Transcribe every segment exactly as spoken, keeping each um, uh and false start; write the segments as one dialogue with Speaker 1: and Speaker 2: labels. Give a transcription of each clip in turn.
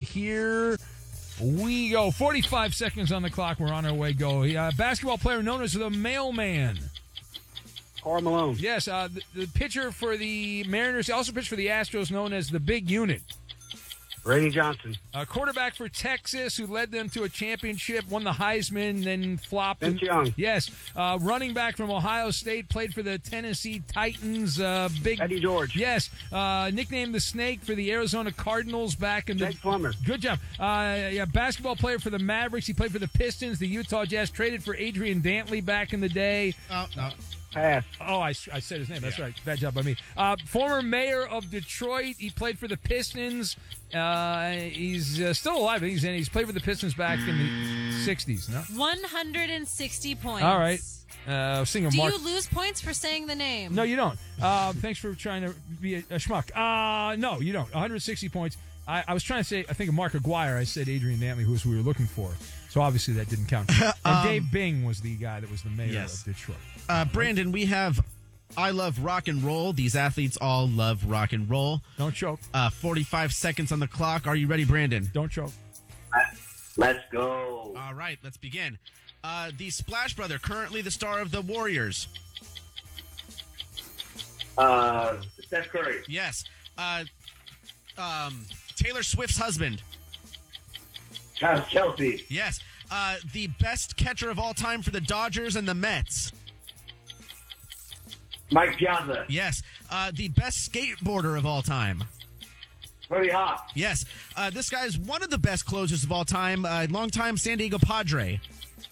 Speaker 1: here we go. forty-five seconds on the clock. We're on our way. Go. Uh, basketball player known as the Mailman.
Speaker 2: Karl Malone.
Speaker 1: Yes, uh, the, the pitcher for the Mariners, he also pitched for the Astros, known as the Big Unit.
Speaker 2: Randy Johnson.
Speaker 1: A quarterback for Texas who led them to a championship, won the Heisman, then flopped.
Speaker 2: Vince Young.
Speaker 1: Yes. Uh, running back from Ohio State, played for the Tennessee Titans. Uh, big
Speaker 2: Eddie George.
Speaker 1: Yes. Uh, nicknamed the Snake for the Arizona Cardinals back in the.
Speaker 2: Jake Plummer.
Speaker 1: Good job. Uh, yeah, basketball player for the Mavericks. He played for the Pistons, the Utah Jazz. Traded for Adrian Dantley back in the day.
Speaker 3: Oh, no.
Speaker 2: Pass.
Speaker 1: Oh, I, I said his name. That's
Speaker 3: Yeah.
Speaker 1: right. Bad job by me. Uh, former mayor of Detroit. He played for the Pistons. Uh, he's uh, still alive. He's and he's played for the Pistons back in the sixties. No.
Speaker 4: one hundred sixty points.
Speaker 1: All right. Uh, singer
Speaker 4: Do
Speaker 1: Mark.
Speaker 4: you lose points for saying the name?
Speaker 1: No, you don't. Uh, thanks for trying to be a, a schmuck. Uh, no, you don't. one hundred sixty points. I, I was trying to say, I think of Mark Aguirre. I said Adrian Dantley, who was who we were looking for. So obviously that didn't count. And
Speaker 3: Um,
Speaker 1: Dave Bing was the guy that was the mayor
Speaker 3: Yes.
Speaker 1: of Detroit.
Speaker 3: Uh, Brandon, we have I Love Rock and Roll. These athletes all love rock and roll.
Speaker 1: Don't choke.
Speaker 3: Uh, forty-five seconds on the clock. Are you ready, Brandon?
Speaker 1: Don't choke.
Speaker 5: Let's go.
Speaker 3: All right, let's begin. Uh, the Splash Brother, currently the star of the Warriors.
Speaker 5: Uh, Steph Curry.
Speaker 3: Yes. Uh, um, Taylor Swift's husband.
Speaker 5: Travis Kelce.
Speaker 3: Yes. Uh, the best catcher of all time for the Dodgers and the Mets.
Speaker 5: Mike Piazza.
Speaker 3: Yes. Uh, the best skateboarder of all time.
Speaker 5: Tony Hawk.
Speaker 3: Yes. Uh, this guy is one of the best closers of all time. Uh, longtime San Diego Padre.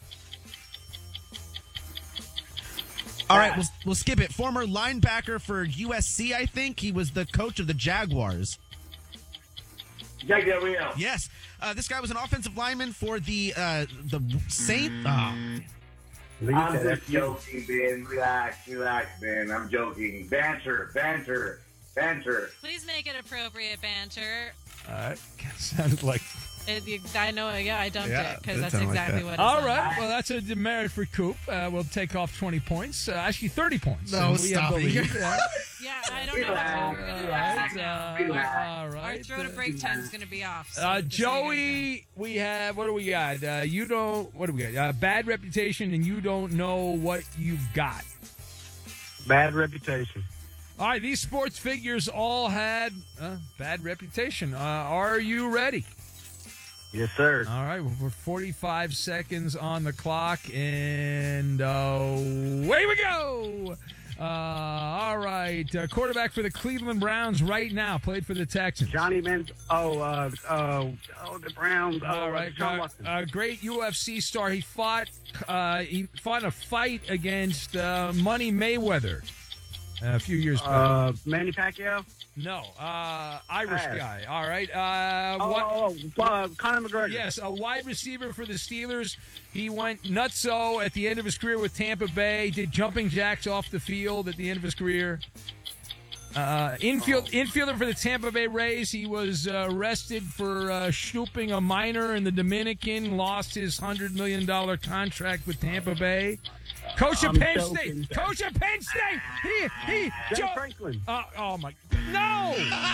Speaker 3: All right, we'll, we'll skip it. Former linebacker for U S C, I think. He was the coach of the Jaguars.
Speaker 5: Jack Del Rio.
Speaker 3: Yes. Uh, this guy was an offensive lineman for the uh, the Saint. Oh.
Speaker 5: I'm just joking, Ben. Relax, relax, Ben. I'm joking. Banter, banter, banter.
Speaker 4: Please make it appropriate banter.
Speaker 1: All right. Sounded like.
Speaker 4: It, you, I know, yeah, I dumped
Speaker 3: Yeah,
Speaker 4: it because
Speaker 3: it
Speaker 4: that's
Speaker 3: sounded like
Speaker 4: exactly
Speaker 3: that.
Speaker 4: what it
Speaker 1: All
Speaker 4: sounded
Speaker 1: right.
Speaker 4: like.
Speaker 1: Well, that's a demerit for Coop. Uh, we'll take off twenty points. Uh, actually, thirty points.
Speaker 3: No,
Speaker 1: And we
Speaker 3: stop
Speaker 1: have the
Speaker 3: it.
Speaker 1: lead. Yeah.
Speaker 4: Yeah, I don't know what we're going to do
Speaker 1: All
Speaker 4: now.
Speaker 1: right. All
Speaker 4: Our
Speaker 1: right.
Speaker 4: throw to break time is going to be off. so
Speaker 1: Uh,
Speaker 4: just so you guys
Speaker 1: Joey, we have, what do we got? Uh, you don't, what do we got? Uh, bad reputation and you don't know what you've got.
Speaker 2: Bad reputation.
Speaker 1: All right, these sports figures all had uh, bad reputation. Uh, are you ready?
Speaker 2: Yes, sir.
Speaker 1: All right, we're forty-five seconds on the clock, and uh, away we go. Uh, all right, uh, quarterback for the Cleveland Browns right now, played for the Texans.
Speaker 2: Johnny Manziel. Oh, uh, oh, oh, the Browns. Oh,
Speaker 1: All right,
Speaker 2: John
Speaker 1: uh,
Speaker 2: Watson.
Speaker 1: a great U F C star. He fought. Uh, he fought a fight against uh, Money Mayweather uh, a few years back.
Speaker 2: Uh, Manny Pacquiao.
Speaker 1: no, uh, Irish
Speaker 2: Pass.
Speaker 1: guy. All right. Uh,
Speaker 2: Oh,
Speaker 1: what?
Speaker 2: oh, oh, uh, Conor McGregor.
Speaker 1: Yes, a wide receiver for the Steelers. He went nutso at the end of his career with Tampa Bay. Did jumping jacks off the field at the end of his career. Uh, infield infielder for the Tampa Bay Rays. He was uh, arrested for uh, snooping a minor in the Dominican. Lost his hundred million dollar contract with Tampa Bay. Coach of
Speaker 2: I'm
Speaker 1: Penn
Speaker 2: joking.
Speaker 1: State. Coach of Penn State. He he.
Speaker 2: Jay
Speaker 1: Jo-
Speaker 2: Franklin.
Speaker 1: Uh, oh my no.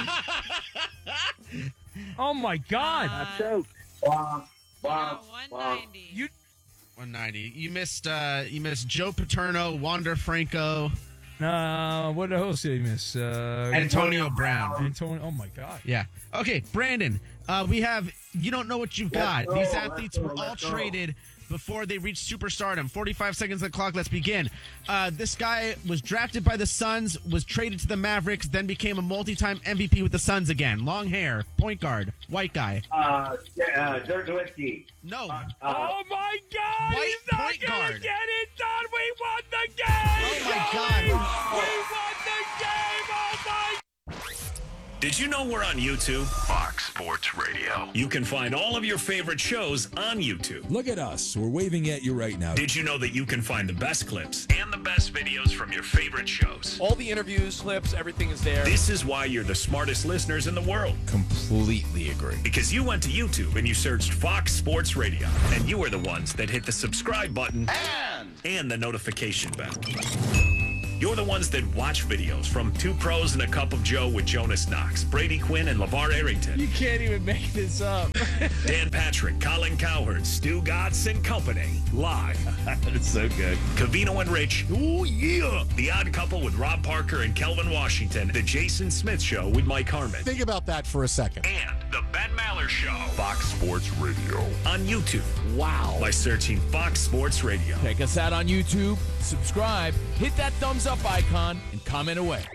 Speaker 1: Oh my God.
Speaker 2: I choked.
Speaker 5: Wow,
Speaker 4: go.
Speaker 5: wow,
Speaker 4: Oh,
Speaker 5: wow.
Speaker 4: one ninety.
Speaker 1: You
Speaker 3: one ninety. You missed. Uh, you missed Joe Paterno, Wander Franco,
Speaker 1: uh, what else did he miss? Uh,
Speaker 3: Antonio Brown.
Speaker 1: Antonio. Oh my God.
Speaker 3: Yeah. Okay, Brandon. Uh, we have. You don't know what you've got.
Speaker 5: Let's go,
Speaker 3: These
Speaker 5: let's
Speaker 3: athletes
Speaker 5: go,
Speaker 3: were all
Speaker 5: let's go.
Speaker 3: traded before they reached superstardom. forty-five seconds on the clock. Let's begin. Uh, this guy was drafted by the Suns, was traded to the Mavericks, then became a multi-time M V P with the Suns again. Long hair, point guard, white guy.
Speaker 5: Uh, yeah, uh, Dirk Nowitzki.
Speaker 3: No.
Speaker 5: Uh,
Speaker 1: Oh my God!
Speaker 3: White
Speaker 1: He's not
Speaker 3: point
Speaker 1: gonna
Speaker 3: guard.
Speaker 1: get it done. We won the game.
Speaker 3: Oh my
Speaker 1: Joey!
Speaker 3: God.
Speaker 1: We won the game. Oh my.
Speaker 6: Did you know we're on YouTube? Fox Sports Radio. You can find all of your favorite shows on YouTube.
Speaker 7: Look at us. We're waving at you right now.
Speaker 6: Did you know that you can find the best clips and the best videos from your favorite shows?
Speaker 8: All the interviews, clips, everything is there.
Speaker 6: This is why you're the smartest listeners in the world.
Speaker 7: Completely agree.
Speaker 6: Because you went to YouTube and you searched Fox Sports Radio. And you are the ones that hit the subscribe button and, and the notification bell. You're the ones that watch videos from Two Pros and a Cup of Joe with Jonas Knox, Brady Quinn, and LeVar Arrington.
Speaker 1: You can't even make this up.
Speaker 6: Dan Patrick, Colin Cowherd, Stu Gatz, and company. Live.
Speaker 3: It's so good.
Speaker 6: Covino and Rich. Oh, yeah. The Odd Couple with Rob Parker and Kelvin Washington. The Jason Smith Show with Mike Harmon.
Speaker 9: Think about that for a second.
Speaker 6: And the Ben Maller Show. Fox Sports Radio. On YouTube. Wow. By searching Fox Sports Radio.
Speaker 7: Check us out on YouTube, subscribe, hit that thumbs up icon, and comment away.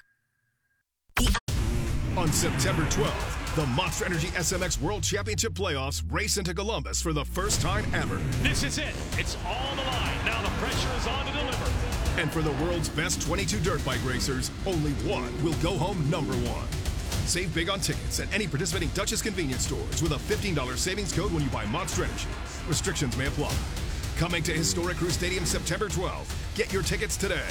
Speaker 10: On September twelfth, the Monster Energy S M X World Championship Playoffs race into Columbus for the first time ever.
Speaker 11: This is it. It's all on the line. Now the pressure is on to deliver.
Speaker 10: And for the world's best twenty-two dirt bike racers, only one will go home number one. Save big on tickets at any participating Duchess convenience stores with a fifteen dollars savings code when you buy Monster Energy. Restrictions may apply. Coming to Historic Crew Stadium September twelfth. Get your tickets today.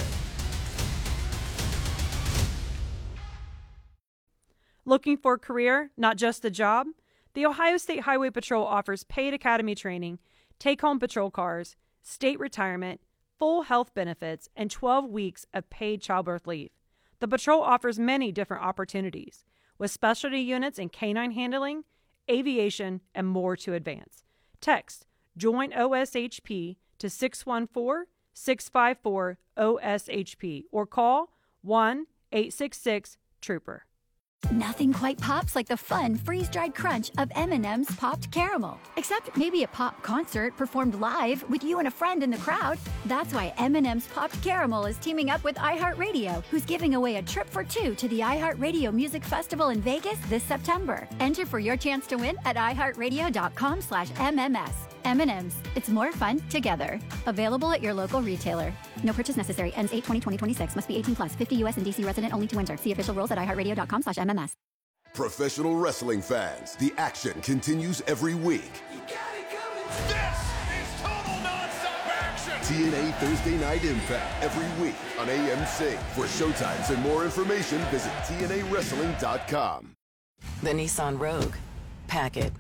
Speaker 12: Looking for a career, not just a job? The Ohio State Highway Patrol offers paid academy training, take-home patrol cars, state retirement, full health benefits, and twelve weeks of paid childbirth leave. The patrol offers many different opportunities, with specialty units in canine handling, aviation, and more to advance. Text Join O S H P to six one four, six five four, O S H P or call one eight six six, Trooper.
Speaker 13: Nothing quite pops like the fun freeze-dried crunch of M and M's Popped Caramel. Except maybe a pop concert performed live with you and a friend in the crowd. That's why M and M's Popped Caramel is teaming up with iHeartRadio, who's giving away a trip for two to the iHeartRadio Music Festival in Vegas this September. Enter for your chance to win at iHeartRadio.com slash MMS. M and M's. It's more fun together. Available at your local retailer. No purchase necessary. Ends eight twenty twenty twenty-six. Must be eighteen plus. fifty U S and D C resident only to enter. See official rules at iHeartRadio.com slash MMS.
Speaker 14: Professional wrestling fans, the action continues every week.
Speaker 11: This is total nonstop action.
Speaker 14: T N A Thursday Night Impact every week on A M C. For showtimes and more information, visit T N A wrestling dot com.
Speaker 15: The Nissan Rogue. Pack it.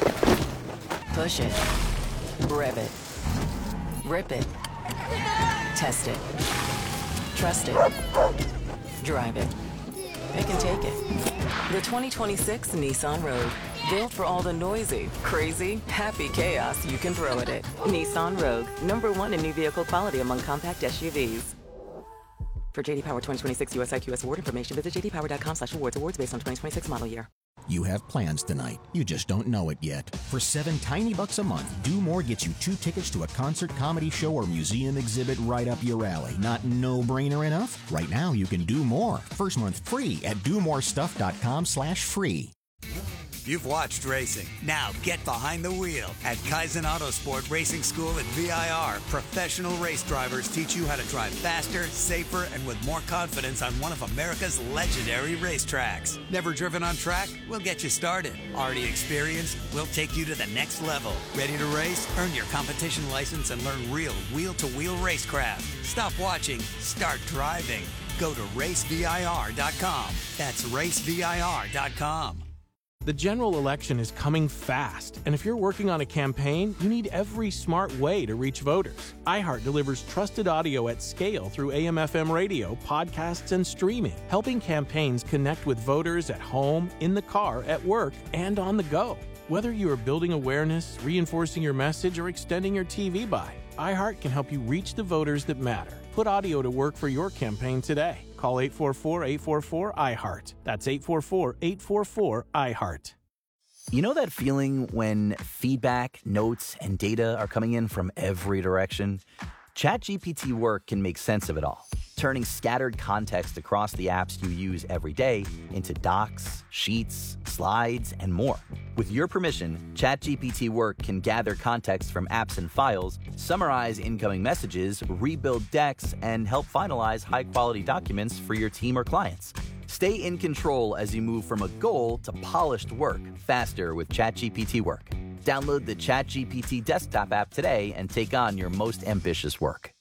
Speaker 15: Push it. Rev it. Rip it. Test it. Trust it. Drive it. Pick and take it. The twenty twenty-six Nissan Rogue. Built for all the noisy, crazy, happy chaos you can throw at it. Nissan Rogue. Number one in new vehicle quality among compact S U Vs. For J D Power twenty twenty-six U S I Q S award information, visit j d power dot com slash awards. Awards based on twenty twenty-six model year.
Speaker 16: You have plans tonight. You just don't know it yet. For seven tiny bucks a month, Do More gets you two tickets to a concert, comedy show, or museum exhibit right up your alley. Not no-brainer enough? Right now, you can do more. First month free at do more stuff dot com slash free.
Speaker 17: You've watched racing. Now get behind the wheel. At Kaizen Autosport Racing School at V I R, professional race drivers teach you how to drive faster, safer, and with more confidence on one of America's legendary racetracks. Never driven on track? We'll get you started. Already experienced? We'll take you to the next level. Ready to race? Earn your competition license and learn real wheel-to-wheel racecraft. Stop watching. Start driving. Go to race V I R dot com. That's race V I R dot com.
Speaker 18: The general election is coming fast, and if you're working on a campaign, you need every smart way to reach voters. iHeart delivers trusted audio at scale through A M F M radio, podcasts, and streaming, helping campaigns connect with voters at home, in the car, at work, and on the go. Whether you are building awareness, reinforcing your message, or extending your T V buy, iHeart can help you reach the voters that matter. Put audio to work for your campaign today. Call eight four four, eight four four, I heart. That's eight four four, eight four four, I heart.
Speaker 19: You know that feeling when feedback, notes, and data are coming in from every direction? ChatGPT Work can make sense of it all, turning scattered context across the apps you use every day into docs, sheets, slides, and more. With your permission, ChatGPT Work can gather context from apps and files, summarize incoming messages, rebuild decks, and help finalize high-quality documents for your team or clients. Stay in control as you move from a goal to polished work faster with ChatGPT Work. Download the ChatGPT desktop app today and take on your most ambitious work.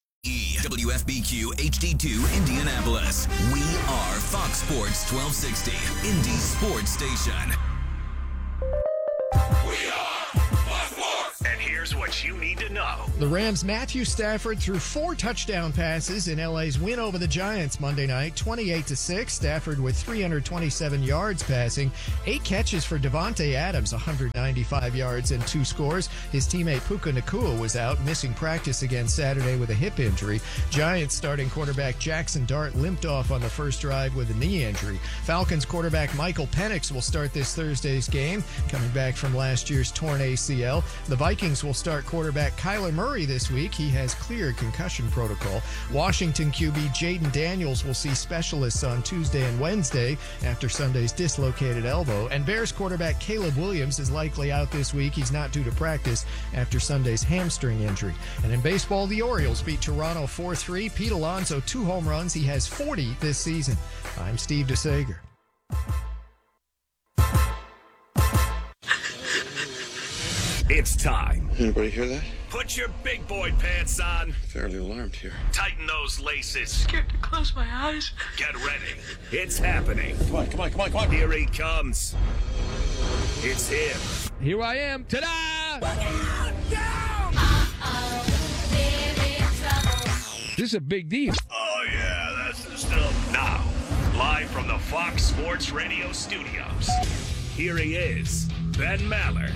Speaker 20: E W F B Q H D two Indianapolis. We are Fox Sports twelve sixty, Indy Sports Station.
Speaker 6: We are Fox Sports. And here's Here's what you need to know.
Speaker 9: The Rams' Matthew Stafford threw four touchdown passes in L A's win over the Giants Monday night, twenty-eight to six. Stafford with three hundred twenty-seven yards passing, eight catches for Devontae Adams, one hundred ninety-five yards and two scores. His teammate Puka Nacua was out, missing practice again Saturday with a hip injury. Giants starting quarterback Jackson Dart limped off on the first drive with a knee injury. Falcons quarterback Michael Penix will start this Thursday's game, coming back from last year's torn A C L. The Vikings will start quarterback Kyler Murray this week. He has cleared concussion protocol. Washington Q B Jaden Daniels will see specialists on Tuesday and Wednesday after Sunday's dislocated elbow. And Bears quarterback Caleb Williams is likely out this week. He's not due to practice after Sunday's hamstring injury. And in baseball, the Orioles beat Toronto four three. Pete Alonso, two home runs. He has forty this season. I'm Steve DeSager.
Speaker 6: It's time.
Speaker 21: Anybody hear that?
Speaker 6: Put your big boy pants on.
Speaker 21: Fairly alarmed here.
Speaker 6: Tighten those laces.
Speaker 21: Scared to close my eyes.
Speaker 6: Get ready. It's happening.
Speaker 21: Come on, come on, come on, come on.
Speaker 6: Here he comes. It's him.
Speaker 1: Here I am. Ta-da! This is a big deal.
Speaker 6: Oh, yeah, that's the stuff. Now, live from the Fox Sports Radio studios, here he is, Ben Maller.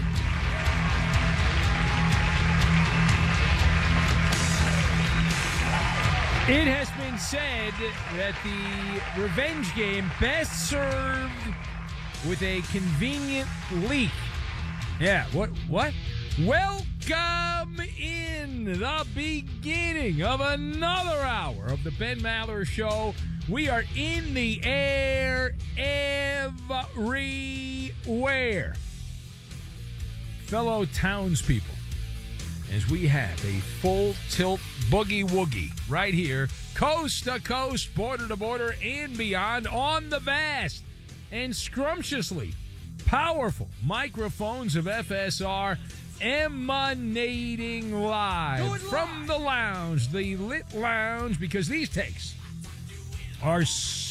Speaker 1: It has been said that the revenge game best served with a convenient leak. Yeah, what? What? Welcome in the beginning of another hour of the Ben Maller Show. We are in the air everywhere. Fellow townspeople, as we have a full tilt boogie woogie right here, coast to coast, border to border, and beyond on the vast and scrumptiously powerful microphones of F S R, emanating live from the lounge, the lit lounge, because these takes are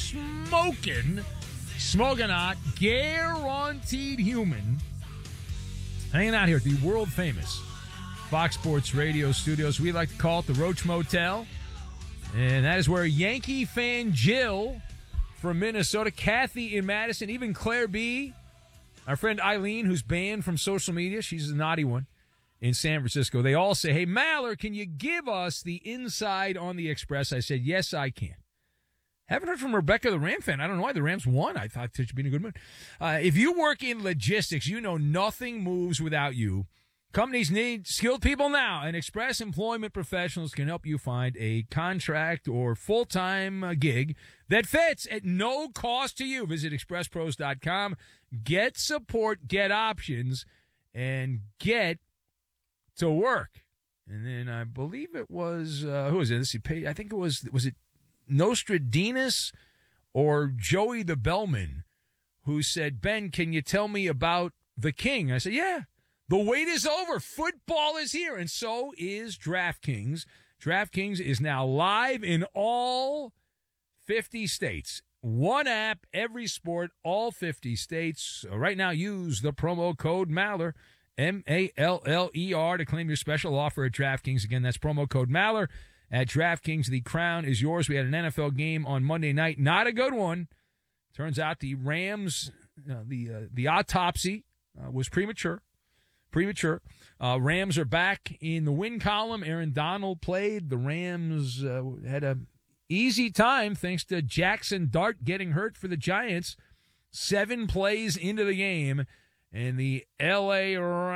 Speaker 1: smoking, smoking hot, guaranteed human, hanging out here at the world famous Fox Sports Radio studios. We like to call it the Roach Motel. And that is where Yankee fan Jill from Minnesota, Kathy in Madison, even Claire B., our friend Eileen, who's banned from social media, she's a naughty one, in San Francisco. They all say, hey, Maller, can you give us the inside on the Express? I said, yes, I can. Haven't heard from Rebecca, the Ram fan. I don't know why the Rams won. I thought she'd be in a good mood. Uh, if you work in logistics, you know nothing moves without you. Companies need skilled people now, and Express Employment Professionals can help you find a contract or full-time uh, gig that fits at no cost to you. Visit express pros dot com. Get support, get options, and get to work. And then I believe it was, uh, who was it? Let's see, I think it was, was it Nostradamus or Joey the Bellman who said, Ben, can you tell me about the King? I said, yeah. The wait is over. Football is here, and so is DraftKings. DraftKings is now live in all fifty states. One app, every sport, all fifty states. So right now, use the promo code Maller, M A L L E R, to claim your special offer at DraftKings. Again, that's promo code Maller at DraftKings. The crown is yours. We had an N F L game on Monday night. Not a good one. Turns out the Rams, uh, the, uh, the autopsy uh, was premature. Premature. Uh, Rams are back in the win column. Aaron Donald played. The Rams uh, had a easy time thanks to Jackson Dart getting hurt for the Giants. Seven plays into the game, and the L A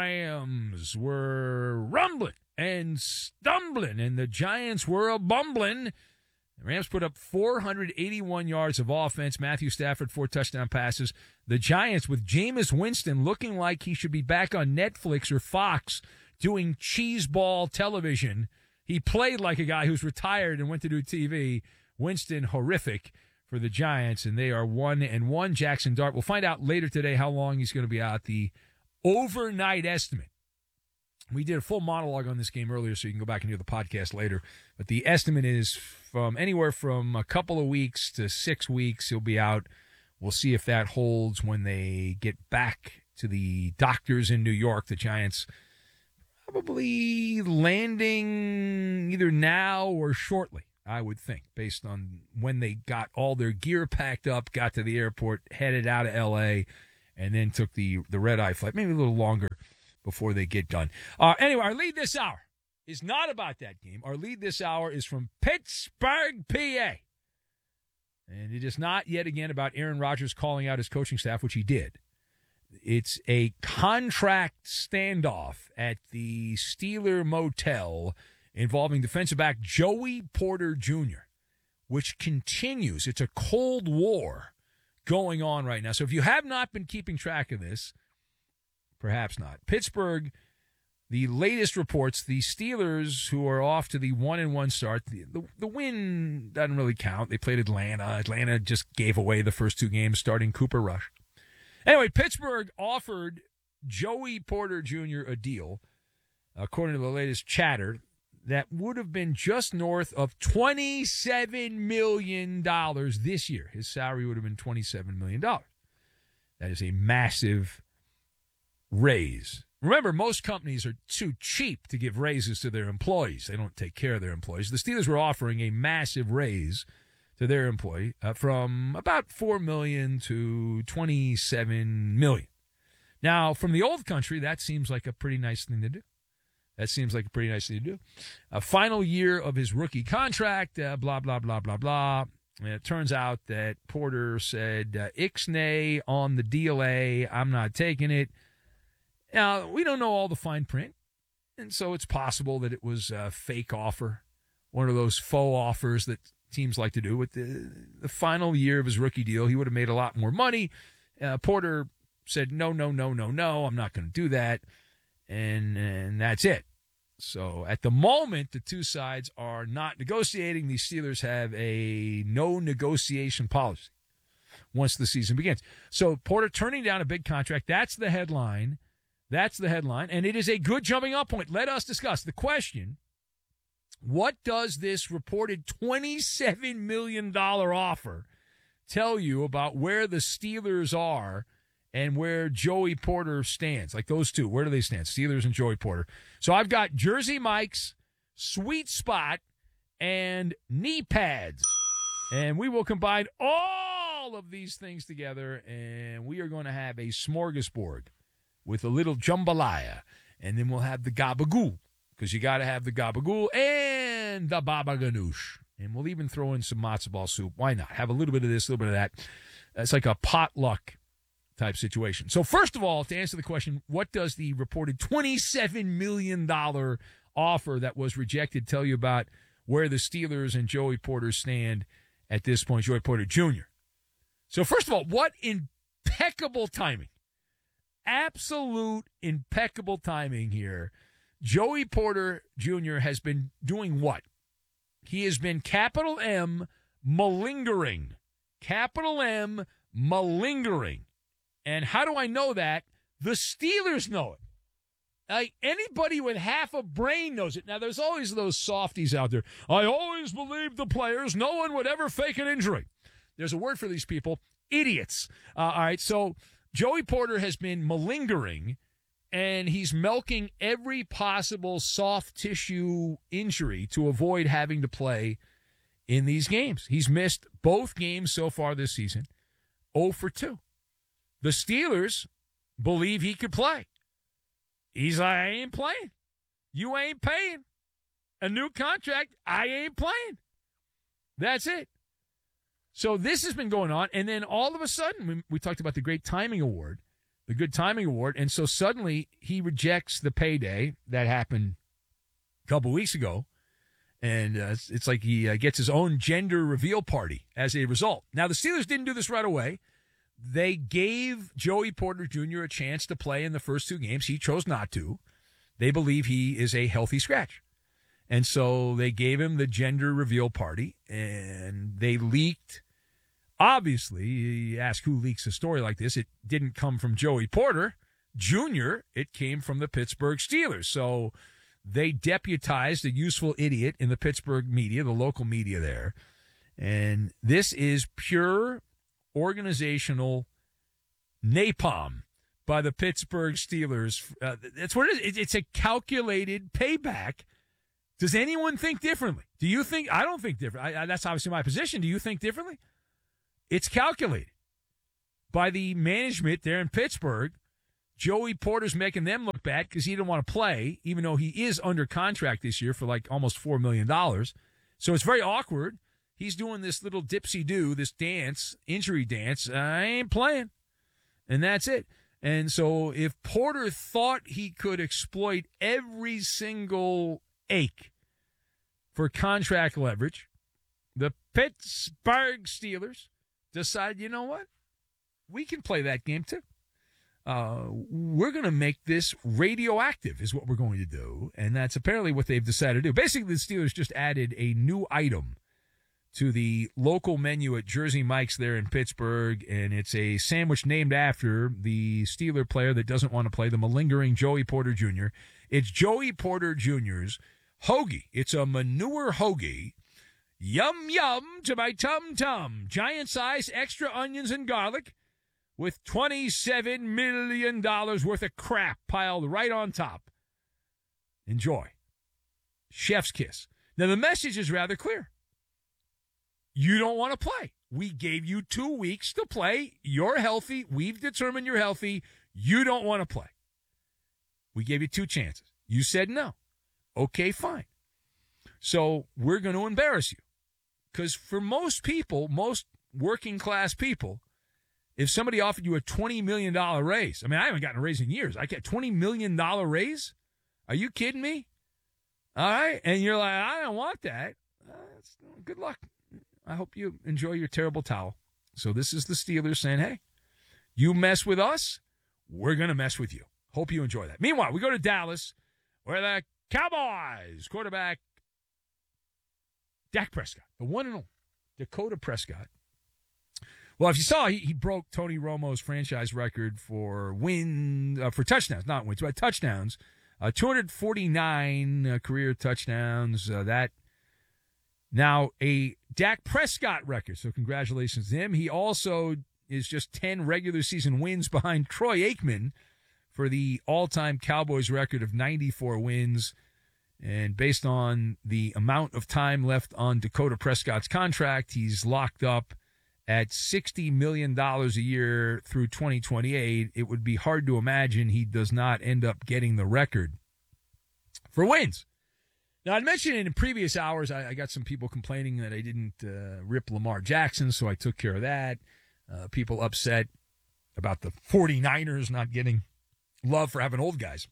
Speaker 1: Rams were rumbling and stumbling, and the Giants were a bumbling. The Rams put up four hundred eighty-one yards of offense. Matthew Stafford, four touchdown passes. The Giants, with Jameis Winston looking like he should be back on Netflix or Fox doing cheeseball television. He played like a guy who's retired and went to do T V. Winston, horrific for the Giants, and they are one and one. Jackson Dart, we'll find out later today how long he's going to be out. The overnight estimate. We did a full monologue on this game earlier, so you can go back and hear the podcast later. But the estimate is from anywhere from a couple of weeks to six weeks. He'll be out. We'll see if that holds when they get back to the doctors in New York. The Giants, probably landing either now or shortly, I would think, based on when they got all their gear packed up, got to the airport, headed out of L A, and then took the, the red-eye flight, maybe a little longer before they get done. Uh, anyway, our lead this hour is not about that game. Our lead this hour is from Pittsburgh, P A. And it is not yet again about Aaron Rodgers calling out his coaching staff, which he did. It's a contract standoff at the Steeler Motel involving defensive back Joey Porter Junior, which continues. It's a Cold War going on right now. So if you have not been keeping track of this, perhaps not. Pittsburgh, the latest reports, the Steelers, who are off to the one and one start, the, the, the win doesn't really count. They played Atlanta. Atlanta just gave away the first two games, starting Cooper Rush. Anyway, Pittsburgh offered Joey Porter Junior a deal, according to the latest chatter, that would have been just north of twenty-seven million dollars this year. His salary would have been twenty-seven million dollars. That is a massive raise. Remember, most companies are too cheap to give raises to their employees. They don't take care of their employees. The Steelers were offering a massive raise to their employee uh, from about four million dollars to twenty-seven million dollars. Now, from the old country, that seems like a pretty nice thing to do. That seems like a pretty nice thing to do. A final year of his rookie contract, uh, blah, blah, blah, blah, blah. And it turns out that Porter said, uh, Ixnay on the deal A, I'm not taking it. Now, we don't know all the fine print, and so it's possible that it was a fake offer, one of those faux offers that teams like to do. With the, the final year of his rookie deal, he would have made a lot more money. Uh, Porter said, no, no, no, no, no, I'm not going to do that, and and that's it. So at the moment, the two sides are not negotiating. The Steelers have a no negotiation policy once the season begins. So Porter turning down a big contract, that's the headline. That's the headline, and it is a good jumping off point. Let us discuss the question: what does this reported twenty-seven million dollars offer tell you about where the Steelers are and where Joey Porter stands? Like those two, where do they stand? Steelers and Joey Porter. So I've got Jersey Mike's Sweet Spot and knee pads, and we will combine all of these things together, and we are going to have a smorgasbord with a little jambalaya, and then we'll have the gabagool, because you got to have the gabagool and the baba ganoush. And we'll even throw in some matzo ball soup. Why not? Have a little bit of this, a little bit of that. It's like a potluck type situation. So first of all, to answer the question, what does the reported twenty-seven million dollars offer that was rejected tell you about where the Steelers and Joey Porter stand at this point, Joey Porter Junior? So first of all, what impeccable timing. Absolute impeccable timing here. Joey Porter Junior has been doing what? He has been capital M malingering. Capital M malingering. And how do I know that? The Steelers know it. Like anybody with half a brain knows it. Now, there's always those softies out there. I always believed the players. No one would ever fake an injury. There's a word for these people. Idiots. Uh, all right, so Joey Porter has been malingering, and he's milking every possible soft tissue injury to avoid having to play in these games. He's missed both games so far this season, oh for two. The Steelers believe he could play. He's like, I ain't playing. You ain't paying. A new contract, I ain't playing. That's it. So this has been going on, and then all of a sudden, we, we talked about the great timing award, the good timing award, and so suddenly he rejects the payday that happened a couple weeks ago, and uh, it's, it's like he uh, gets his own gender reveal party as a result. Now, the Steelers didn't do this right away. They gave Joey Porter Junior a chance to play in the first two games. He chose not to. They believe he is a healthy scratch. And so they gave him the gender reveal party, and they leaked. Obviously, you ask who leaks a story like this. It didn't come from Joey Porter Junior It came from the Pittsburgh Steelers. So they deputized a useful idiot in the Pittsburgh media, the local media there. And this is pure organizational napalm by the Pittsburgh Steelers. Uh, that's what it is. It's a calculated payback. Does anyone think differently? Do you think? I don't think different. I, I, that's obviously my position. Do you think differently? It's calculated by the management there in Pittsburgh. Joey Porter's making them look bad because he didn't want to play, even though he is under contract this year for like almost four million dollars. So it's very awkward. He's doing this little dipsy-do, this dance, injury dance. I ain't playing. And that's it. And so if Porter thought he could exploit every single ache for contract leverage, the Pittsburgh Steelers decide, you know what? We can play that game too. Uh, we're going to make this radioactive is what we're going to do. And that's apparently what they've decided to do. Basically, the Steelers just added a new item to the local menu at Jersey Mike's there in Pittsburgh. And it's a sandwich named after the Steeler player that doesn't want to play, the malingering Joey Porter Junior It's Joey Porter Junior's hoagie. It's a manure hoagie. Yum, yum to my tum-tum. Giant size, extra onions and garlic, with twenty-seven million dollars worth of crap piled right on top. Enjoy. Chef's kiss. Now, the message is rather clear. You don't want to play. We gave you two weeks to play. You're healthy. We've determined you're healthy. You don't want to play. We gave you two chances. You said no. Okay, fine. So we're going to embarrass you. Because for most people, most working class people, if somebody offered you a twenty million dollars raise, I mean, I haven't gotten a raise in years. I get twenty million dollars raise? Are you kidding me? All right. And you're like, I don't want that. Uh, good luck. I hope you enjoy your terrible towel. So this is the Steelers saying, hey, you mess with us, we're going to mess with you. Hope you enjoy that. Meanwhile, we go to Dallas, where the Cowboys quarterback Dak Prescott, the one and only Dakota Prescott. Well, if you saw, he, he broke Tony Romo's franchise record for win uh, for touchdowns, not wins, but touchdowns. Uh, two hundred forty-nine uh, career touchdowns. Uh, that now a Dak Prescott record. So congratulations to him. He also is just ten regular season wins behind Troy Aikman for the all-time Cowboys record of ninety-four wins. And based on the amount of time left on Dakota Prescott's contract, he's locked up at sixty million dollars a year through twenty twenty-eight. It would be hard to imagine he does not end up getting the record for wins. Now, I'd mentioned in previous hours, I, I got some people complaining that I didn't uh, rip Lamar Jackson, so I took care of that. Uh, people upset about the 49ers not getting love for having old guys.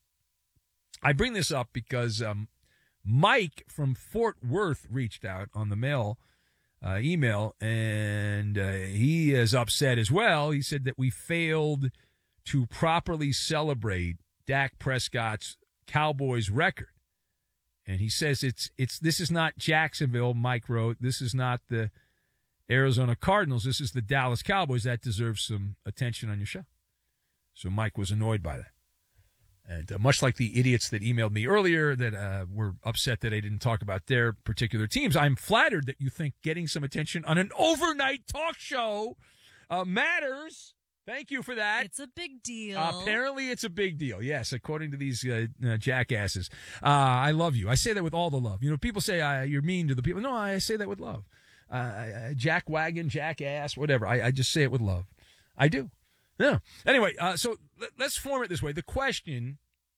Speaker 1: I bring this up because um, Mike from Fort Worth reached out on the mail uh, email, and uh, he is upset as well. He said that we failed to properly celebrate Dak Prescott's Cowboys record. And he says it's it's this is not Jacksonville, Mike wrote. This is not the Arizona Cardinals. This is the Dallas Cowboys. That deserves some attention on your show. So Mike was annoyed by that. And uh, much like the idiots that emailed me earlier that uh, were upset that I didn't talk about their particular teams, I'm flattered that you think getting some attention on an overnight talk show uh, matters. Thank you for that.
Speaker 4: It's a big deal.
Speaker 1: Uh, apparently, it's a big deal. Yes, according to these uh, uh, jackasses. Uh, I love you. I say that with all the love. You know, people say uh, you're mean to the people. No, I say that with love. Uh, uh, jack wagon, jackass, whatever. I, I just say it with love. I do. Yeah. Anyway, uh, so let, let's form it this way. The question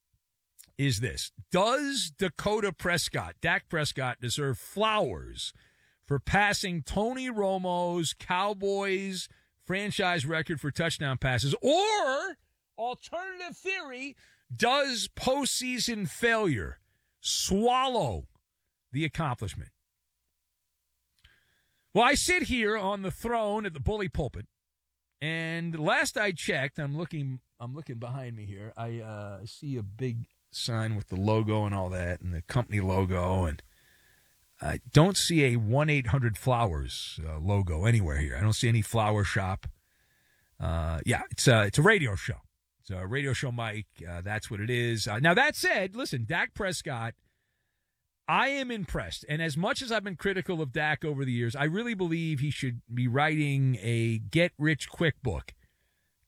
Speaker 1: is this. Does Dakota Prescott, Dak Prescott, deserve flowers for passing Tony Romo's Cowboys franchise record for touchdown passes? Or, alternative theory, does postseason failure swallow the accomplishment? Well, I sit here on the throne at the bully pulpit, and last I checked, I'm looking I'm looking behind me here, I uh, see a big sign with the logo and all that, and the company logo, and I don't see a one eight hundred flowers uh, logo anywhere here. I don't see any flower shop. Uh, yeah, it's a, it's a radio show. It's a radio show, Mike. Uh, that's what it is. Uh, now, that said, listen, Dak Prescott, I am impressed. And as much as I've been critical of Dak over the years, I really believe he should be writing a get-rich-quick book.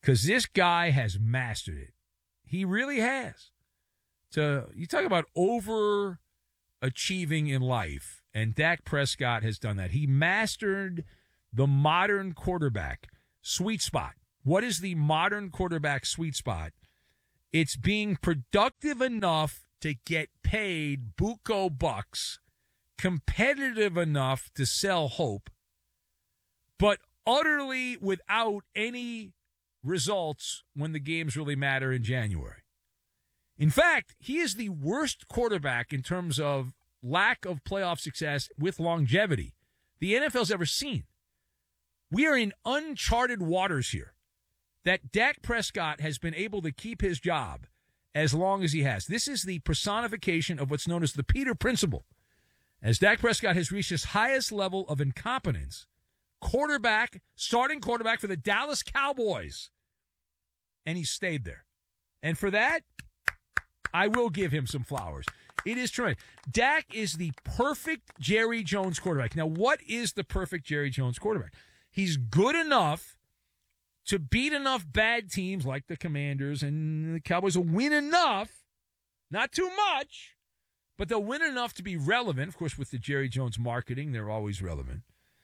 Speaker 1: because this guy has mastered it. He really has. To you talk about overachieving in life, and Dak Prescott has done that. He mastered the modern quarterback sweet spot. What is the modern quarterback sweet spot? It's being productive enough to get paid buco bucks, competitive enough to sell hope, but utterly without any results when the games really matter in January. In fact, he is the worst quarterback in terms of lack of playoff success with longevity the N F L's ever seen. We are in uncharted waters here. That Dak Prescott has been able to keep his job as long as he has. This is the personification of what's known as the Peter Principle. As Dak Prescott has reached his highest level of incompetence, quarterback, starting quarterback for the Dallas Cowboys, and he stayed there. And for that, I will give him some flowers. It is tremendous. Dak is the perfect Jerry Jones quarterback. Now, what is the perfect Jerry Jones quarterback? He's good enough to beat enough bad teams like the Commanders and the Cowboys will win enough, not too much, but they'll win enough to be relevant. Of course, with the Jerry Jones marketing, they're always relevant.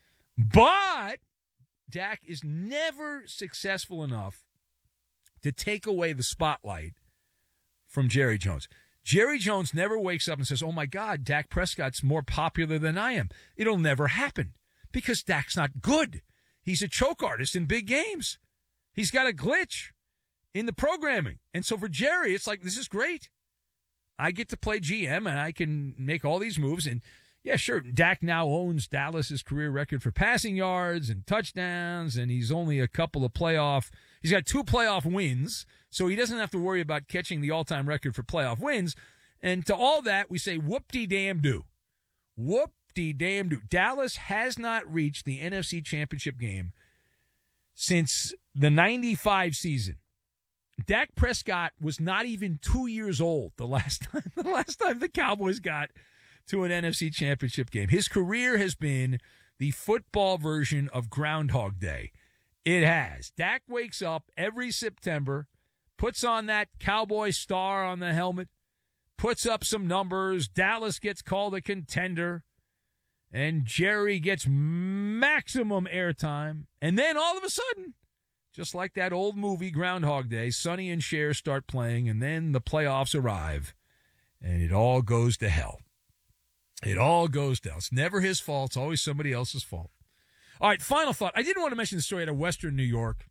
Speaker 1: But Dak is never successful enough to take away the spotlight from Jerry Jones. Jerry Jones never wakes up and says, oh, my God, Dak Prescott's more popular than I am. It'll never happen because Dak's not good. He's a choke artist in big games. He's got a glitch in the programming. And so for Jerry, it's like, this is great. I get to play G M and I can make all these moves. And, yeah, sure, Dak now owns Dallas's career record for passing yards and touchdowns, and he's only a couple of playoff – he's got two playoff wins, so he doesn't have to worry about catching the all-time record for playoff wins. And to all that, we say whoop-de-damn-do. Whoop-de-damn-do. Dallas has not reached the N F C Championship game since the ninety-five season. Dak Prescott was not even two years old the last time the last time the Cowboys got to an N F C Championship game. His career has been the football version of Groundhog Day. It has. Dak wakes up every September, puts on that Cowboy star on the helmet, puts up some numbers. Dallas gets called a contender, and Jerry gets maximum airtime. And then all of a sudden, just like that old movie Groundhog Day, Sonny and Cher start playing, and then the playoffs arrive, and it all goes to hell. It all goes to hell. It's never his fault. It's always somebody else's fault. All right, final thought. I didn't want to mention the story out of Western New York.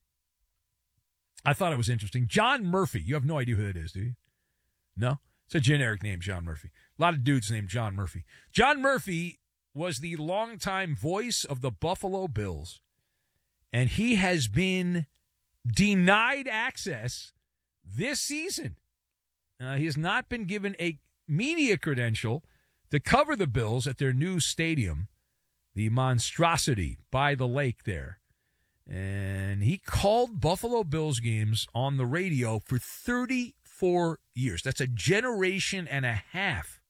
Speaker 1: I thought it was interesting. John Murphy. You have no idea who that is, do you? No? It's a generic name, John Murphy. A lot of dudes named John Murphy. John Murphy was the longtime voice of the Buffalo Bills, and he has been denied access this season. Uh, he has not been given a media credential to cover the Bills at their new stadium, the monstrosity by the lake there. And he called Buffalo Bills games on the radio for thirty-four years. That's a generation and a half.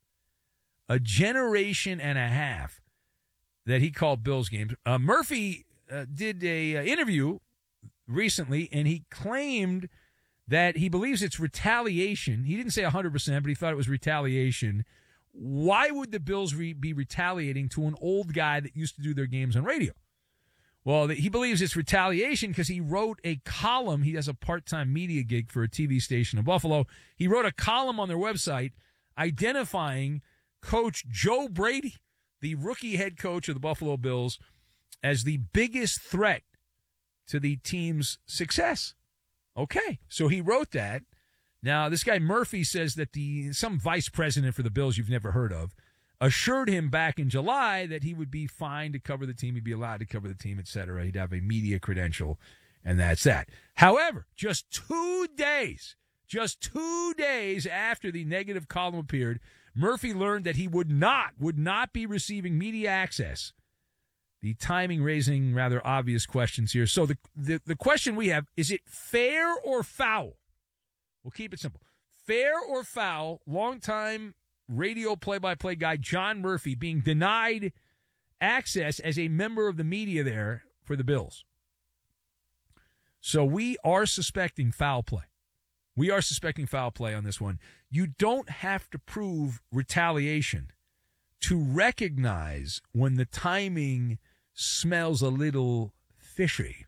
Speaker 1: A generation and a half that he called Bills games. Uh, Murphy uh, did a uh, interview recently, and he claimed that he believes it's retaliation. He didn't say one hundred percent, but he thought it was retaliation. Why would the Bills re- be retaliating to an old guy that used to do their games on radio? Well, he believes it's retaliation because he wrote a column. He has a part-time media gig for a T V station in Buffalo. He wrote a column on their website identifying Coach Joe Brady, the rookie head coach of the Buffalo Bills, as the biggest threat to the team's success. Okay, so he wrote that. Now, this guy Murphy says that the some vice president for the Bills you've never heard of assured him back in July that he would be fine to cover the team, he'd be allowed to cover the team, et cetera. He'd have a media credential, and that's that. However, just two days, just two days after the negative column appeared, Murphy learned that he would not, would not be receiving media access. The timing raising rather obvious questions here. So the, the, the question we have, is it fair or foul? We'll keep it simple. Fair or foul, longtime radio play-by-play guy John Murphy being denied access as a member of the media there for the Bills? So we are suspecting foul play. We are suspecting foul play on this one. You don't have to prove retaliation to recognize when the timing smells a little fishy.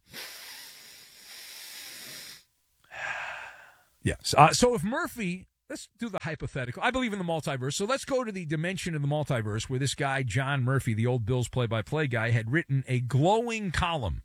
Speaker 1: Yes. Uh, so if Murphy, let's do the hypothetical. I believe in the multiverse. So let's go to the dimension of the multiverse where this guy, John Murphy, the old Bills play-by-play guy, had written a glowing column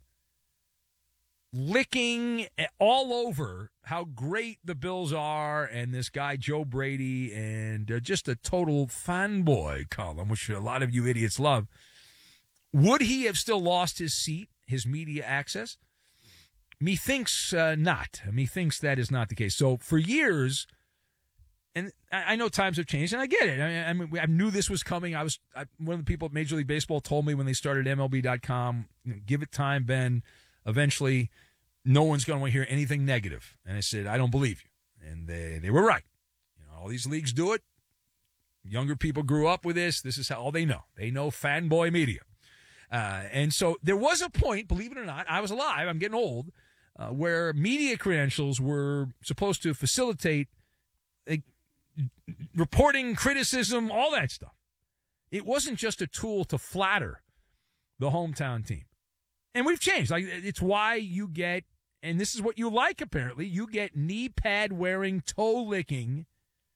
Speaker 1: licking all over how great the Bills are and this guy, Joe Brady, and uh, just a total fanboy column, which a lot of you idiots love. Would he have still lost his seat, his media access? Methinks uh, not. Methinks that is not the case. So for years, and I, I know times have changed, and I get it. I mean, I, mean, I knew this was coming. I was I, one of the people at Major League Baseball told me when they started M L B dot com, you know, give it time, Ben. Eventually, no one's going to want to hear anything negative. And I said, I don't believe you. And they, they were right. You know, all these leagues do it. Younger people grew up with this. This is how all they know. They know fanboy media. Uh, and so there was a point, believe it or not, I was alive, I'm getting old, uh, where media credentials were supposed to facilitate uh, reporting, criticism, all that stuff. It wasn't just a tool to flatter the hometown team. And we've changed. Like, it's why you get, and this is what you like apparently, you get knee pad wearing, toe licking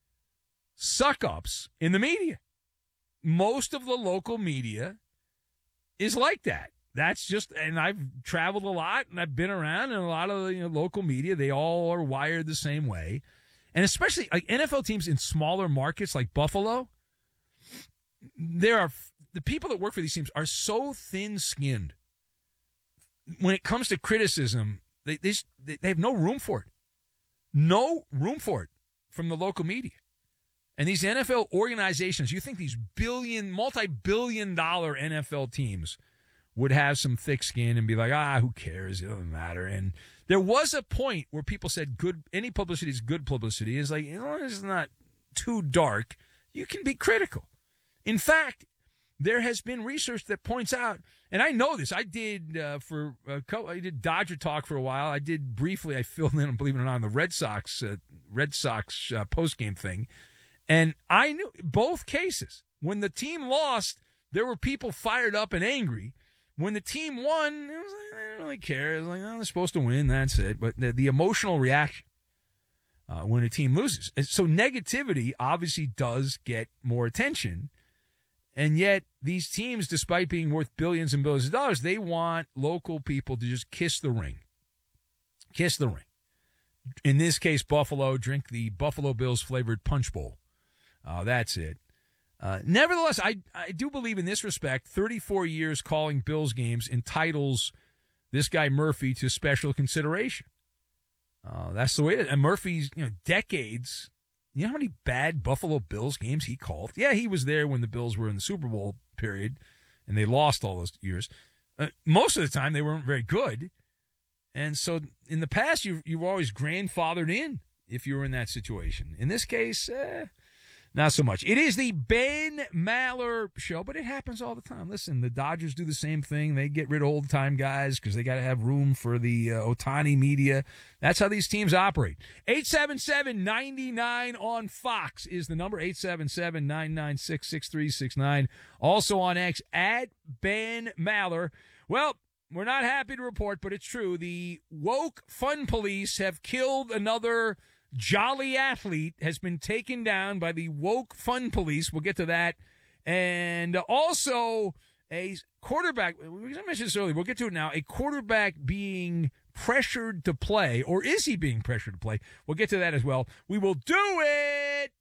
Speaker 1: suck ups in the media. Most of the local media is like that. That's just, and I've traveled a lot and I've been around, and a lot of the you know, local media, they all are wired the same way. And especially like N F L teams in smaller markets like Buffalo, there are the people that work for these teams are so thin-skinned. When it comes to criticism, they, they they have no room for it. No room for it from the local media. And these N F L organizations, you think these billion, multi-billion dollar N F L teams would have some thick skin and be like, ah, who cares? It doesn't matter. And there was a point where people said good, any publicity is good publicity. It's like, you know, it's not too dark. You can be critical. In fact, there has been research that points out, and I know this. I did uh, for a couple, I did Dodger Talk for a while. I did briefly. I filled in, believe it or not, on the Red Sox uh, Red Sox uh, postgame thing, and I knew both cases. When the team lost, there were people fired up and angry. When the team won, it was like, I don't really care. It was like, oh, they're supposed to win. That's it. But the, the emotional reaction uh, when a team loses, so negativity obviously does get more attention. And yet, these teams, despite being worth billions and billions of dollars, they want local people to just kiss the ring. Kiss the ring. In this case, Buffalo, drink the Buffalo Bills flavored punch bowl. Uh, that's it. Uh, nevertheless, I, I do believe in this respect, thirty-four years calling Bills games entitles this guy Murphy to special consideration. Uh, that's the way it is. And Murphy's, you know, decades... You know how many bad Buffalo Bills games he called? Yeah, he was there when the Bills were in the Super Bowl period, and they lost all those years. Uh, most of the time, they weren't very good. And so in the past, you you were always grandfathered in if you were in that situation. In this case, eh, not so much. It is the Ben Maller Show, but it happens all the time. Listen, the Dodgers do the same thing. They get rid of old-time guys because they got to have room for the uh, Ohtani media. That's how these teams operate. eight seven seven, nine nine on Fox is the number, eight seven seven, nine nine six, six three six nine. Also on X, at Ben Maller. Well, we're not happy to report, but it's true. The woke fun police have killed another jolly athlete, has been taken down by the woke fun police. We'll get to that. And also a quarterback, we mentioned this earlier, we'll get to it now, a quarterback being pressured to play, or is he being pressured to play? We'll get to that as well. We will do it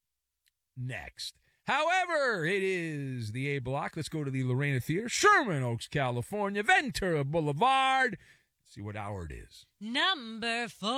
Speaker 1: next. However, it is the A Block. Let's go to the Lorena Theater, Sherman Oaks, California, Ventura Boulevard. See what hour it is.
Speaker 4: Number four.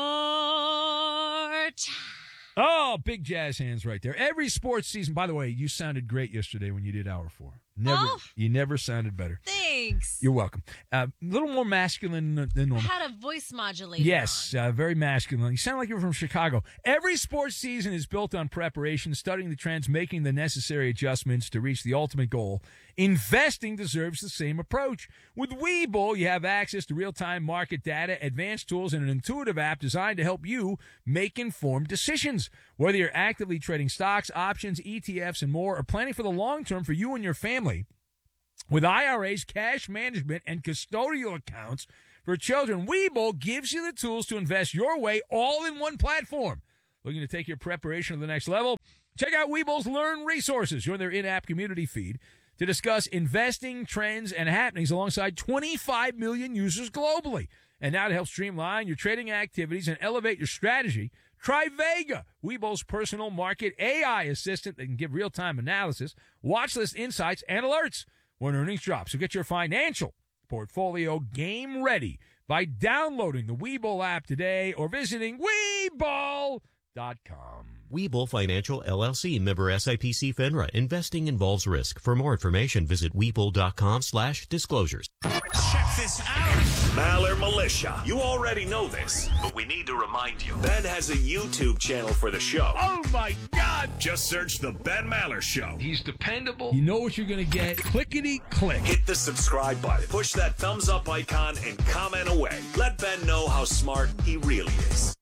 Speaker 1: Oh, big jazz hands right there. Every sports season. By the way, you sounded great yesterday when you did hour four. Never,
Speaker 4: Oh.
Speaker 1: you never sounded better.
Speaker 4: Thanks.
Speaker 1: You're welcome. A uh, little more masculine than
Speaker 4: I
Speaker 1: normal.
Speaker 4: had a voice modulator.
Speaker 1: Yes, uh, very masculine. You sound like you're from Chicago. Every sports season is built on preparation, studying the trends, making the necessary adjustments to reach the ultimate goal. Investing deserves the same approach. With Webull, you have access to real-time market data, advanced tools, and an intuitive app designed to help you make informed decisions. Whether you're actively trading stocks, options, E T Fs, and more, or planning for the long term for you and your family, with I R As, cash management, and custodial accounts for children, Webull gives you the tools to invest your way all in one platform. Looking to take your preparation to the next level? Check out Webull's Learn Resources. Join their in-app community feed to discuss investing trends and happenings alongside twenty-five million users globally. And now to help streamline your trading activities and elevate your strategy, try Vega, Webull's personal market A I assistant that can give real-time analysis, watch list insights, and alerts when earnings drop. So get your financial portfolio game ready by downloading the Webull app today or visiting Webull dot com.
Speaker 2: Webull Financial, L L C, member S I P C FINRA. Investing involves risk. For more information, visit Webull.com slash disclosures.
Speaker 6: Check this out. Maller Militia. You already know this, but we need to remind you. Ben has a YouTube channel for the show.
Speaker 1: Oh, my God.
Speaker 6: Just search The Ben Maller Show.
Speaker 1: He's dependable. You know what you're going to get. Clickety-click.
Speaker 6: Hit the subscribe button. Push that thumbs up icon and comment away. Let Ben know how smart he really is.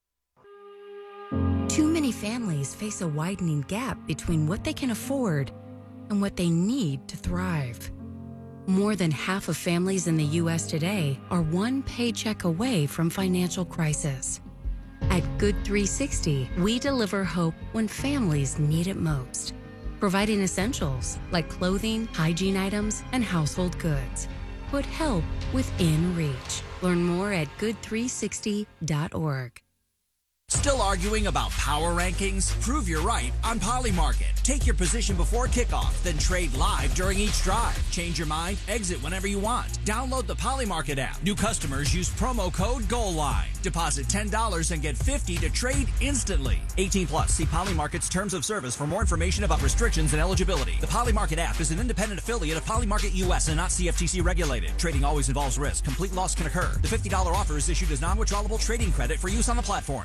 Speaker 22: Too many families face a widening gap between what they can afford and what they need to thrive. More than half of families in the U S today are one paycheck away from financial crisis. At Good three sixty, we deliver hope when families need it most, providing essentials like clothing, hygiene items, and household goods. Put help within reach. Learn more at good three sixty dot org.
Speaker 23: Still arguing about power rankings? Prove you're right on Polymarket. Take your position before kickoff, then trade live during each drive. Change your mind, exit whenever you want. Download the Polymarket app. New customers use promo code GOALLINE. Deposit ten dollars and get fifty dollars to trade instantly. eighteen plus. See Polymarket's terms of service for more information about restrictions and eligibility. The Polymarket app is an independent affiliate of Polymarket U S and not C F T C regulated. Trading always involves risk. Complete loss can occur. The fifty dollars offer is issued as non-withdrawable trading credit for use on the platform.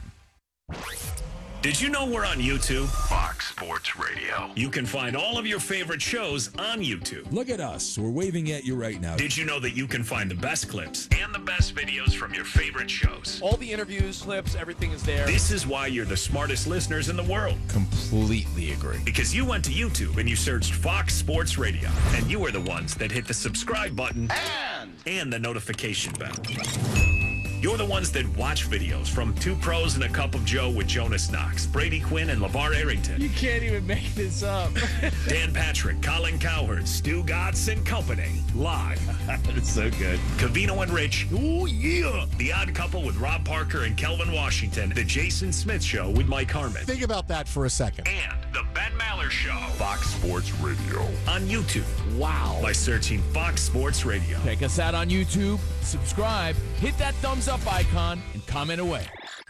Speaker 6: Did you know we're on YouTube? Fox Sports Radio. You can find all of your favorite shows on YouTube.
Speaker 24: Look at us. We're waving at you right now.
Speaker 6: Did you know that you can find the best clips and the best videos from your favorite shows?
Speaker 8: All the interviews, clips, everything is there.
Speaker 6: This is why you're the smartest listeners in the world.
Speaker 24: Completely agree.
Speaker 6: Because you went to YouTube and you searched Fox Sports Radio, and you are the ones that hit the subscribe button and, and the notification bell. You're the ones that watch videos from Two Pros and a Cup of Joe with Jonas Knox, Brady Quinn, and LeVar Arrington.
Speaker 1: You can't even make this up.
Speaker 6: Dan Patrick, Colin Cowherd, Stu Gatz and Company. Live.
Speaker 3: It's so good.
Speaker 6: Cavino and Rich. Oh, yeah. The Odd Couple with Rob Parker and Kelvin Washington. The Jason Smith Show with Mike Harmon.
Speaker 25: Think about that for a second.
Speaker 6: And the Ben Maller Show. Fox Sports Radio. On YouTube. Wow. By searching Fox Sports Radio.
Speaker 7: Check us out on YouTube, subscribe, hit that thumbs up icon, and comment away.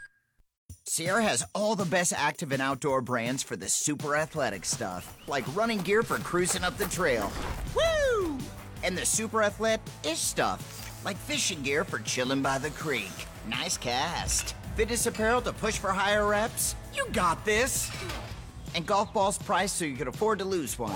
Speaker 26: Sierra has all the best active and outdoor brands for the super athletic stuff, like running gear for cruising up the trail. Woo! And the super athletic-ish stuff, like fishing gear for chilling by the creek. Nice cast. Fitness apparel to push for higher reps. You got this. And golf balls priced so you can afford to lose one.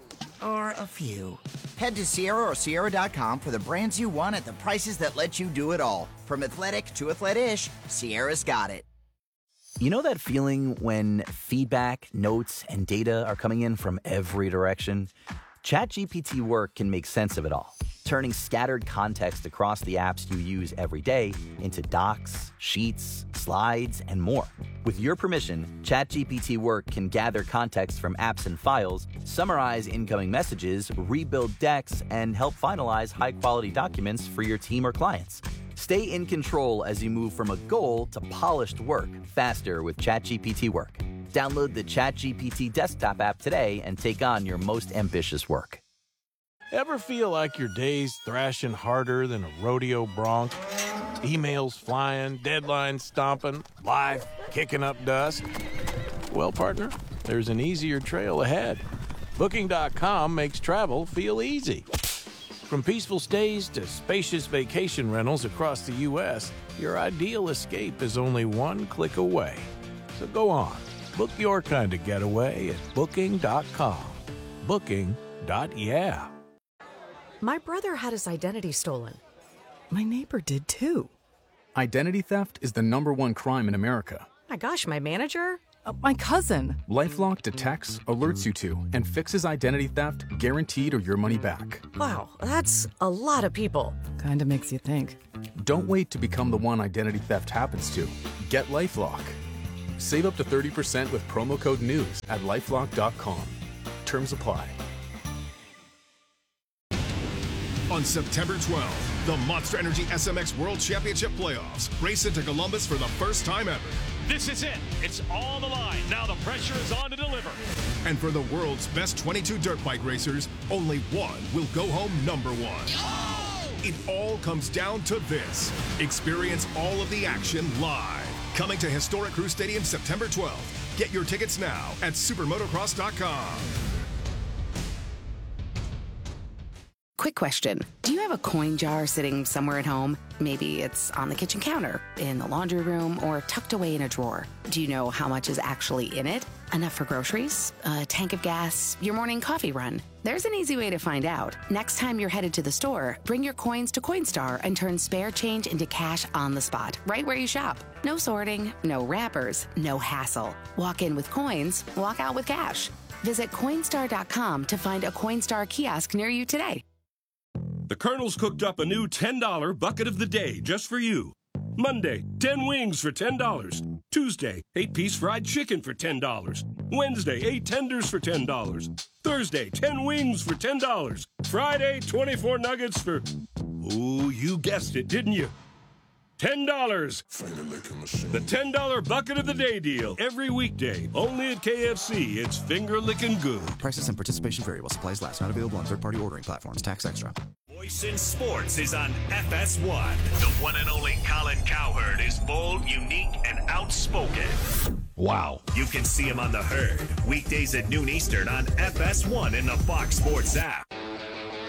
Speaker 26: Or a few. Head to Sierra or Sierra dot com for the brands you want at the prices that let you do it all. From athletic to athletic-ish, Sierra's got it.
Speaker 19: You know that feeling when feedback, notes, and data are coming in from every direction? ChatGPT Work can make sense of it all, turning scattered context across the apps you use every day into docs, sheets, slides, and more. With your permission, ChatGPT Work can gather context from apps and files, summarize incoming messages, rebuild decks, and help finalize high-quality documents for your team or clients. Stay in control as you move from a goal to polished work faster with ChatGPT Work. Download the ChatGPT desktop app today and take on your most ambitious work.
Speaker 18: Ever feel like your day's thrashing harder than a rodeo bronc? Emails flying, deadlines stomping, life kicking up dust? Well, partner, there's an easier trail ahead. Booking dot com makes travel feel easy. From peaceful stays to spacious vacation rentals across the U S, your ideal escape is only one click away. So go on, book your kind of getaway at Booking dot com. Booking. Yeah.
Speaker 5: My brother had his identity stolen. My neighbor did too.
Speaker 10: Identity theft is the number one crime in America.
Speaker 5: My gosh, my manager? Uh, my cousin.
Speaker 10: LifeLock detects, alerts you to, and fixes identity theft guaranteed or your money back.
Speaker 5: Wow, that's a lot of people. Kinda makes you think.
Speaker 10: Don't wait to become the one identity theft happens to. Get LifeLock. Save up to thirty percent with promo code NEWS at lifelock dot com. Terms apply.
Speaker 11: On September twelfth, the Monster Energy S M X World Championship Playoffs race into Columbus for the first time ever.
Speaker 12: This is it. It's all on the line. Now the pressure is on to deliver.
Speaker 11: And for the world's best twenty-two dirt bike racers, only one will go home number one. Oh! It all comes down to this. Experience all of the action live. Coming to historic Crew Stadium September twelfth. Get your tickets now at supermotocross dot com.
Speaker 13: Quick question. Do you have a coin jar sitting somewhere at home? Maybe it's on the kitchen counter, in the laundry room, or tucked away in a drawer. Do you know how much is actually in it? Enough for groceries, a tank of gas, your morning coffee run? There's an easy way to find out. Next time you're headed to the store, bring your coins to Coinstar and turn spare change into cash on the spot, right where you shop. No sorting, no wrappers, no hassle. Walk in with coins, walk out with cash. Visit Coinstar dot com to find a Coinstar kiosk near you today.
Speaker 25: The Colonel's cooked up a new ten dollar bucket of the day just for you. Monday, ten wings for ten dollars. Tuesday, eight piece fried chicken for ten dollars. Wednesday, eight tenders for ten dollars. Thursday, ten wings for ten dollars. Friday, twenty-four nuggets for... Ooh, you guessed it, didn't you? ten dollars. The ten dollar bucket of the day deal. Every weekday. Only at K F C. It's finger-licking good.
Speaker 27: Prices and participation vary while supplies last. Not available on third-party ordering platforms. Tax extra.
Speaker 6: Voice in Sports is on F S one. The one and only Colin Cowherd is bold, unique, and outspoken.
Speaker 28: Wow.
Speaker 6: You can see him on The Herd. Weekdays at noon Eastern on F S one in the Fox Sports app.